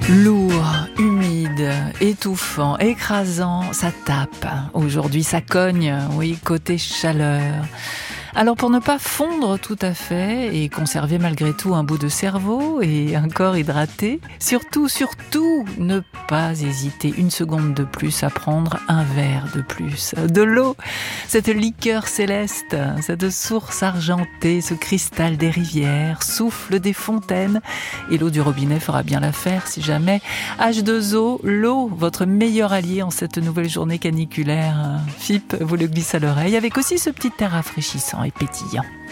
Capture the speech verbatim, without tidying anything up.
Lourd, humide, étouffant, écrasant, ça tape. Aujourd'hui, ça cogne, oui, côté chaleur. Alors pour ne pas fondre tout à fait et conserver malgré tout un bout de cerveau et un corps hydraté, surtout, surtout, ne pas hésiter une seconde de plus à prendre un verre de plus. De l'eau, cette liqueur céleste, cette source argentée, ce cristal des rivières, souffle des fontaines, et l'eau du robinet fera bien l'affaire si jamais. H deux O, l'eau, votre meilleur allié en cette nouvelle journée caniculaire. F I P vous le glisse à l'oreille, avec aussi ce petit air rafraîchissant et pétillant.